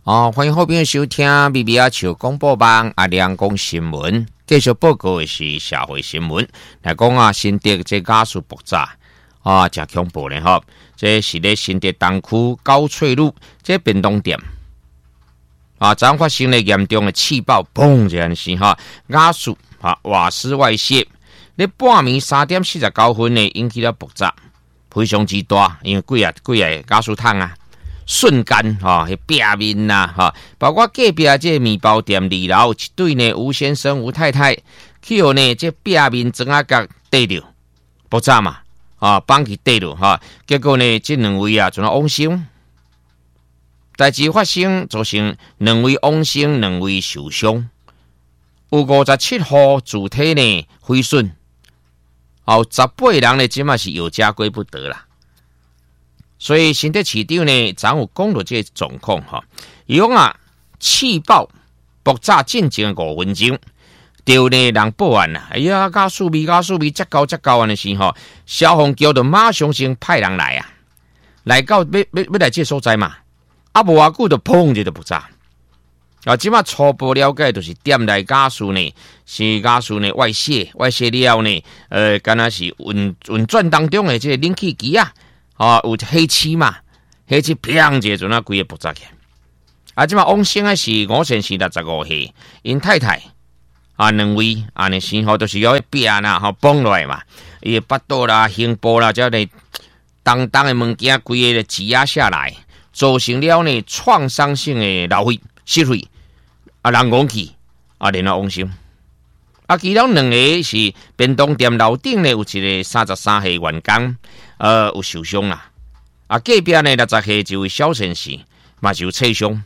欢迎后边收听 BBR 球广播网亮讲新闻，继续报告的是社会新闻。来讲新竹这加速爆炸真恐怖咧吼！这是咧新竹东区高翠路这便当店昨发生了严重的气爆，砰一下是加速瓦斯外泄。咧半暝3点49分呢，引起了爆炸，非常之大，因为几个加速桶瞬间迄壁面包括隔壁这面包店2楼一对呢吴先生吴太太，去后呢这壁面整角跌着爆炸嘛，放去跌着结果呢这2位就往生。代志发生造成2位往生，2位受伤，有57户主体呢毁损，18人呢即嘛是有家归不得啦。所以新竹市长呢，昨有讲到这个状况伊讲气爆爆炸进前5分钟，就呢人报案啦，加速味接高安的时消防局就马上先派人来来到要来这所在嘛，无偌久就砰就爆炸。即马初步了解就是店内加速呢，是加速呢外泄了呢，敢若是运转当中的这个冷气机有黑气嘛，黑气砰一下就规个爆炸起。即马往生的是5线是65岁，因太太2位安尼时都是要壁崩落来嘛，伊巴肚啦、胸部啦，这类当的物件规个挤压下来，造成了呢创伤性的流血、失血人亡去然后往生。其中2个是便当店楼顶呢有一个33岁员工有受伤啦。隔壁呢60岁一位小绅士嘛就切伤，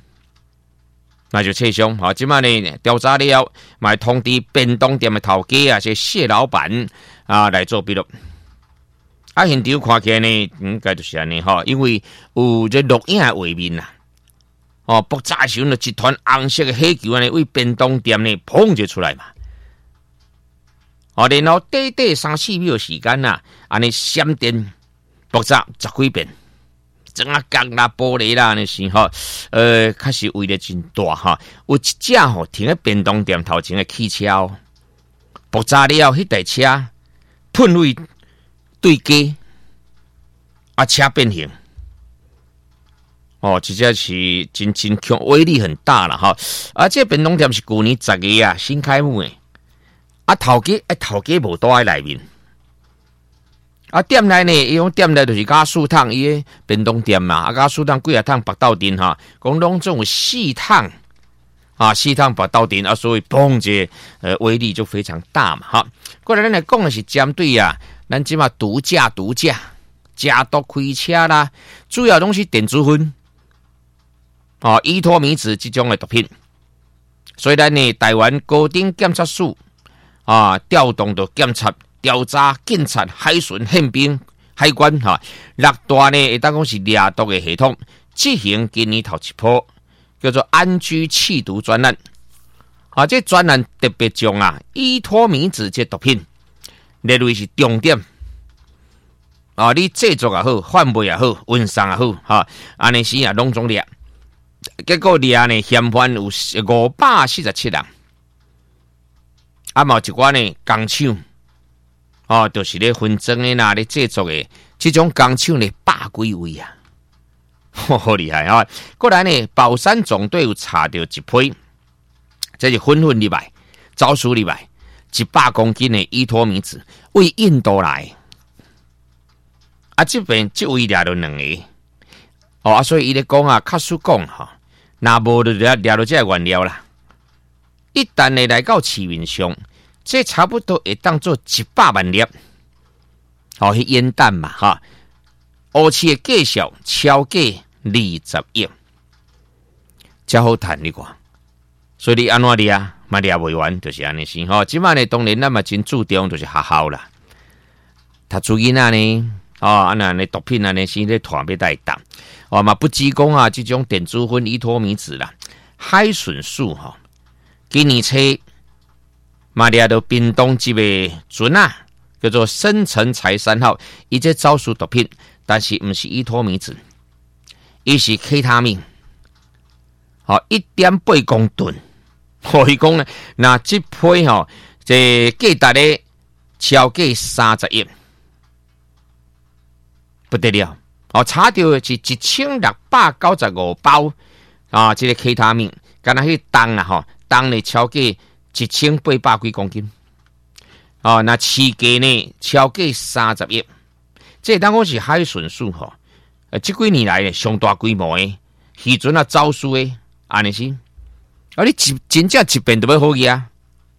即摆呢调查了，嘛通知便当店的头家这谢老板来做笔录。现场看起来呢，应该就是安尼因为有这录影的画面啦。爆炸的时候，一团红色的火球为便当店呢砰就出来嘛。然后短3-4秒时间安尼闪电爆炸10几遍，整角啦、玻璃啦，那是确实威力真大有一架停在便当店头前的汽车爆炸了，迄台车喷位对家车变形。这只是真强，威力很大了这便当店是去年10月新开幕的。头家无住在内面。店内呢，伊讲店内就是加速桶，伊个便当店嘛，加速桶几啊桶白豆丁讲拢总有4桶4桶白豆丁所以砰一威力就非常大嘛过来咱来讲的是针对咱即马毒驾、加毒开车啦，主要拢是电子烟依托米子这种的毒品。所以咱呢，台湾高等检察署调动到检察、调查、警察、海巡、宪兵、海关6大呢，会当讲是掠毒的系统，执行今年头一波叫做安居气毒专案。这专案特别将依托米子这毒品列为是重点。你制作也好，贩卖也好，运送也好安尼时拢总掠。结果掠呢，嫌犯有547人。有一寡呢工厂就是咧分装的咧制作的，这种工厂呢100几位好厉害过来呢，宝山总队有查到一批，这是混入来，招数入来100公斤的依托米子，为印度来。这边这位掠到2个所以伊咧讲卡叔讲那无就掠到这个原料啦。一旦呢来到市面上，这差不多会当做100万粒迄烟弹嘛乌市的计数超过20亿，才好谈你看。所以你安怎掠嘛掠袂完，就是安尼先即摆呢，当然咱嘛真注重就是学校啦，读书囡仔呢安尼毒品安尼先咧团要带动嘛不只讲这种电子烟、依托米子啦，海巡署今年初嘛掠到屏东一个船叫做深成财3号，伊这招数毒品，但是不是依托米子，伊是 K 他命 1.8公吨。伊讲呢，那这批这价值咧超过30亿，不得了！查到是1695包这个 K 他命，敢若迄重啊重呢超过1800几公斤。那市价呢超过30亿，这当讲是海巡署这几年来上大规模的渔船走私的，安尼是。你真正一遍都要好去啊！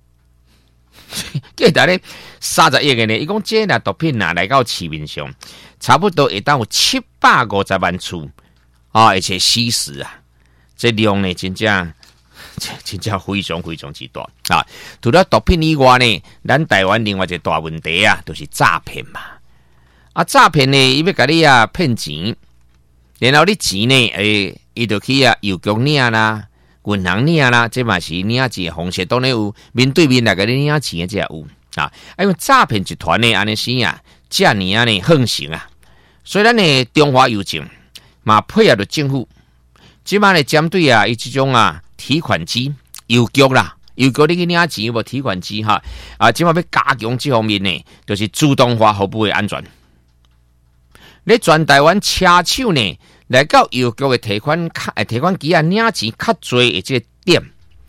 价值咧30亿的呢，伊讲这若毒品来到市面上，差不多会当有750万处而且稀释啊！这量呢，真正非常非常之大啊！除了毒品以外呢，咱台湾另外一个大问题啊，就是诈骗嘛。诈骗呢，伊要甲你骗钱，然后你钱呢，伊就去邮局领啦。银行领啦，这嘛是领钱的方式，当然有面对面来甲你领钱的这有因为诈骗集团呢，安尼是这样呢横行啊。所以咱呢中华邮政嘛配合着政府，即摆呢针对伊这种提款机邮局啦，邮局你去领钱无提款机即摆要加强这方面呢，就是自动化服务的安全。你全台湾车手呢？来到邮局的提款机领钱较多的这个点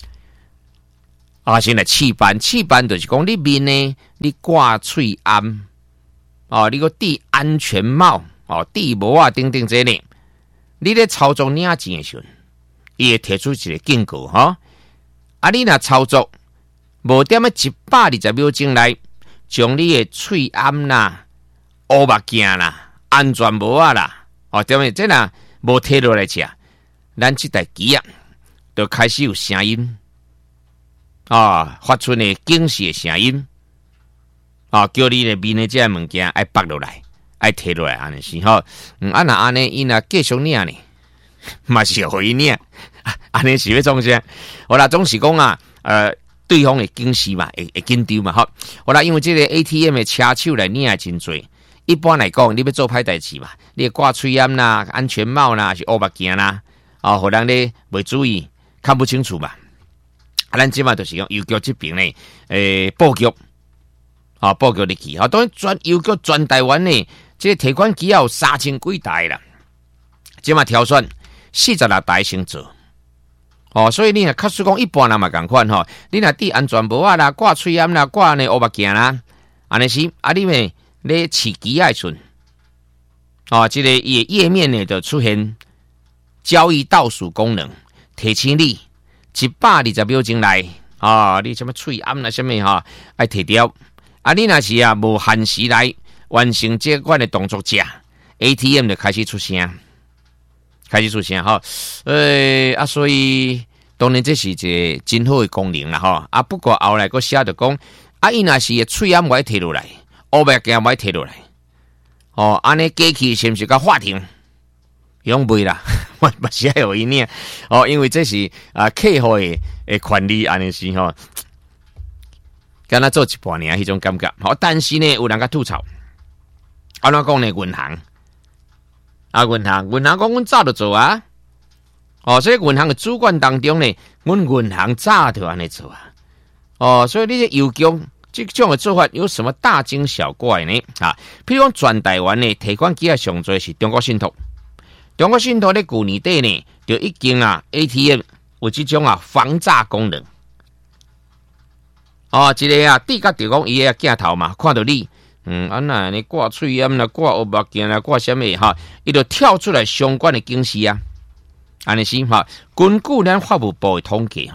先来试办就是讲你面呢，你挂喙安你个戴安全帽戴帽等等这呢，你咧操作领钱的时候，伊会提出一个警告你若操作无点120秒钟内，将你的喙安啦、乌目镜啦、安全帽啦。对面这无摕落来吃，咱这台机就开始有声音发出呢警示的声音叫你的面的这物件爱拔落来，爱摕落来，安尼是那安尼伊若继续领呢，嘛是互伊领，安尼是要创啥？好啦，总是讲对方的警示嘛，会紧张嘛好啦，因为这个 ATM 的车手来领真多。一般来讲，你要做歹代志嘛，你挂喙安啦、安全帽啦，是乌目镜啦，互人咧未注意，看不清楚嘛。咱即马就是用邮局这边呢，布局布局入去当然邮局全台湾呢，这个提款机有3000几台啦，即马挑选46台先做。所以你若确实讲一般人嘛共款你若戴安全帽啦、挂喙安啦、挂呢乌目镜啦，安尼是你咪。咧试机的时阵这个伊的页面呢就出现交易倒数功能，提醒你120秒钟内你什么喙安啦什么爱摕掉你若是无限时来完成这款的动作者 ，ATM 就开始出声所以当然这是一个真好的功能啦不过后来佫写着讲伊若是喙安袂摕落来。乌目镜买摕落来，安尼机器是毋是甲法庭？用袂啦，嘛是爱互伊领因为这是客户的权利，安尼是敢若做一半年迄种感觉但是呢，有人甲吐槽，安怎讲呢？银行讲阮早就做所以银行的主管当中呢，阮银行早就安尼做所以你这邮局。这种的做法有什么大惊小怪呢？譬如讲全台湾的提款机上最是中国信托，中国信托咧去年底呢，就已经ATM 有这种防诈功能。一个第个就讲伊个镜头嘛，看到你，你挂喙安啦，挂乌目镜啦，挂什么伊就跳出来相关的警示安尼是根据咱法务部的统计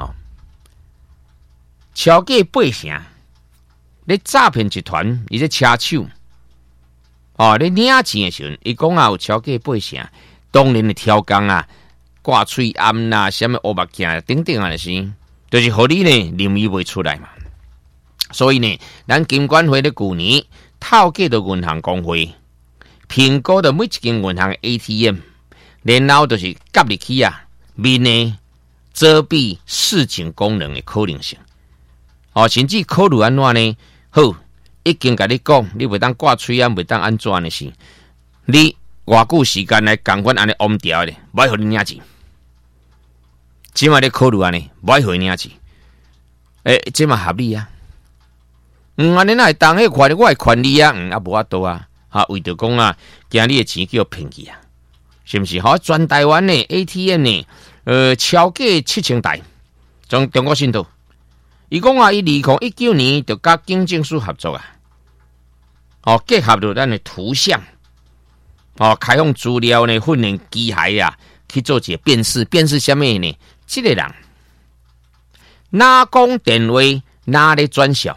超过80%。你诈骗集团，伊这车手，你领钱的时候，伊讲有超过80%，当然的挑工挂喙安啦，什么乌目镜等等的是，就是互你呢任意袂出来嘛。所以呢，咱金管会咧去年透过到银行公会，评估到每一间银行的 ATM， 然后就是夹入去面呢遮蔽示警功能的可能性。甚至考虑安怎呢？好，已经甲你讲，你袂当挂喙安，袂当安怎的是，你偌久时间来共阮安尼往调咧，袂互你领钱。 即嘛咧考虑安尼，买回领钱，即嘛合理啊。安尼那会当迄权我会权利啊，无法度啊，为着讲啊，惊你的钱叫骗去啊，是毋是？全台湾呢 ATM 呢，超过7000台，从中国信托，伊讲啊，伊2019年就甲警政署合作啊，结合着咱的图像，开放资料呢，训练机械啊，去做一个辨识什么呢？这个人哪讲电话哪咧转销？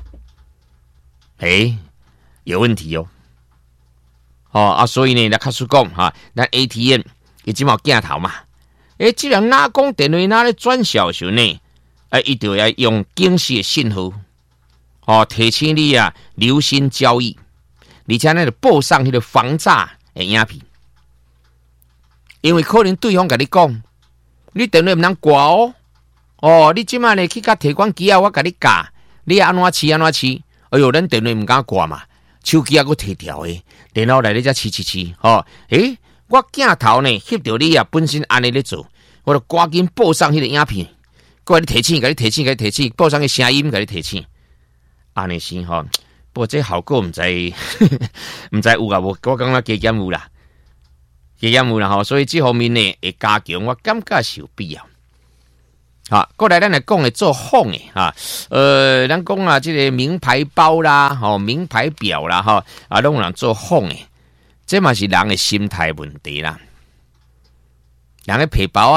有问题哦。所以呢，咱开始讲咱 ATM 伊即毛镜头嘛，即人哪讲电话哪咧转销时呢？伊就要用警示的信号，提醒你啊，留心交易，而且呢，就报上迄个防诈的影片，因为可能对方甲你讲，你电话毋通挂你即马呢去甲提款机我甲你教，你安怎饲？哎呦，咱电话毋敢挂嘛，手机还佫摕掉诶，然后来你才饲。我镜头呢翕到你啊，本身安尼咧做，我就赶紧报上迄个影片，甲你提醒，报上个声音甲你提醒，安尼先不过这效果毋知毋知有啊无？我感觉加减有啦，所以这方面呢会加强，我感觉是有必要。过来咱来讲的做仿的咱讲啊，这个名牌包啦，名牌表啦，拢有人做仿的，这嘛是人的心态问题啦。人的皮包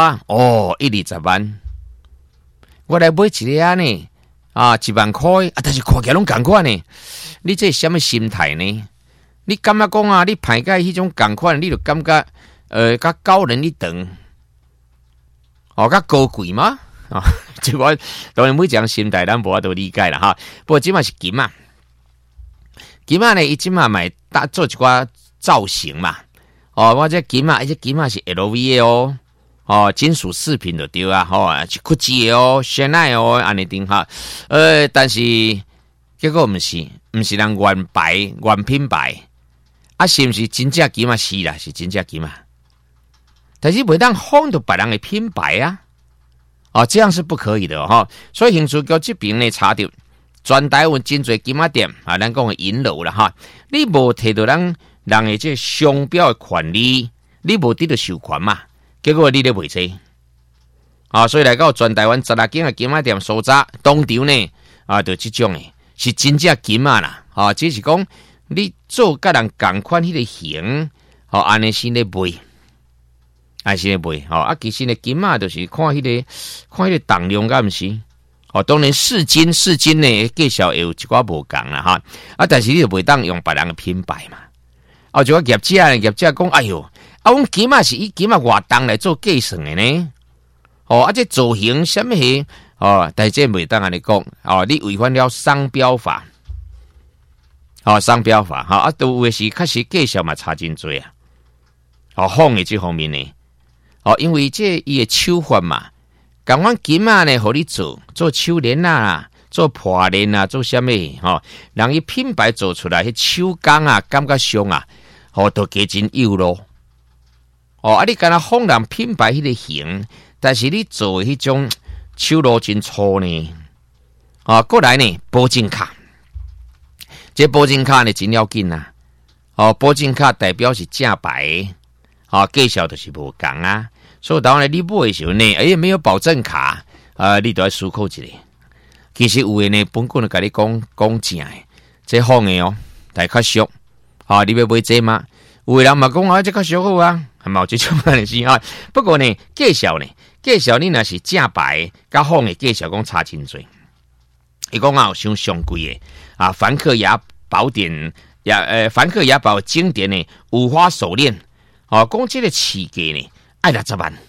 120万，我来买一个呢，1万块但是看起来拢同款呢。你这是什么心态呢？你感觉讲你歹解迄种同款，你就感觉较高人一等，较高贵吗？这我当然每一种心态咱无法度理解啦不过即嘛是金呢，伊即嘛买做一寡造型嘛。我这金啊，是 LV 的金属饰品就对啊，是酷基的Chanel 安尼顶但是结果毋是人原品牌是毋是真正金是啦，是真正金但是袂当仿到别人的品牌这样是不可以的所以刑事局这边呢查到全台湾真侪金仔店咱讲的银楼啦你无摕到人的这商标的权利，你无得到授权嘛，结果你咧卖这所以来到全台湾12间的金仔店所在，当场呢就这种的是真正金啦只是讲你做甲人同款迄个型安尼先咧卖。其实呢，金就是看迄个重量，敢毋是？当然市金呢，介绍有一寡无共啦但是你就袂当用别人的品牌嘛。就我业者讲，哎哟，阮金是以金外重来做计算的呢。这造型什么嘢？但是这袂当安尼讲。你违反了商标法。商标法都有的是确实介绍嘛，差真多仿的这方面呢。因为这伊的手法嘛，共阮金呢，互你做手链做破链做什么人伊品牌做出来，迄手工感觉上都加真优咯。你敢若仿人品牌迄个型，但是你做的迄种手路真粗呢。过来呢，保证卡，这保证卡呢真要紧保证卡代表是正牌，介绍就是无共所以当然你买的时候呢，没有保证卡你都要思考一下。其实有的呢，本官就跟你讲正的，这仿的但较俗你要买这吗？有的人嘛讲这较俗好系嘛有这种的是不过呢，介绍你若是正牌，甲仿的介绍讲差真多。伊讲有上贵的梵克雅宝典梵克雅宝经典的五花手链讲这个市价呢爱60万，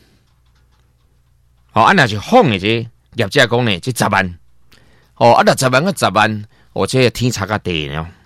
那是仿的这业者讲呢，这10万，60万跟10万，这天差较低呢。